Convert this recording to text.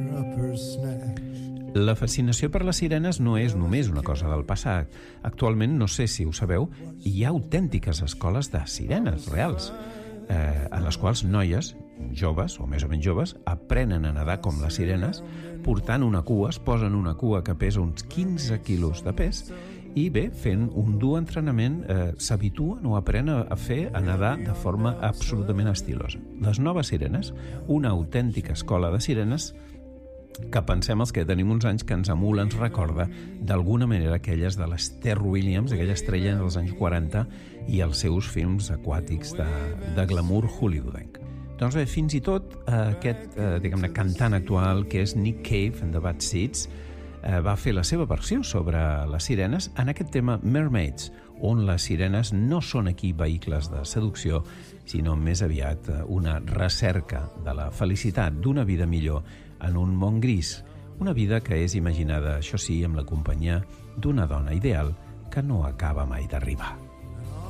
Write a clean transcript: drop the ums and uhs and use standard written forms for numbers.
La fascinació per les sirenes no és només una cosa del passat. Actualment, no sé si ho sabeu, hi ha autèntiques escoles de sirenes reals, en les quals noies joves, o més o menys joves, aprenen a nedar com les sirenes, portant una cua, es posen una cua que pesa uns 15 quilos de pes, i bé, fent un dur entrenament, s'habituen o aprenen a nedar de forma absolutament estilosa. Les noves sirenes, una autèntica escola de sirenes, que pensem els que tenim uns anys que ens emula, ens recorda d'alguna manera aquelles de l'Esther Williams, aquella estrella dels anys 40 i els seus films aquàtics de glamour hollywoodenc. Doncs bé, fins i tot aquest, diguem-ne, cantant actual, que és Nick Cave en The Bad Seeds, va fer la seva versió sobre les sirenes en aquest tema Mermaids, on les sirenes no són aquí vehicles de seducció, sinó més aviat una recerca de la felicitat d'una vida millor en un món gris, una vida que és imaginada, això sí, amb la companyia d'una dona ideal que no acaba mai d'arribar.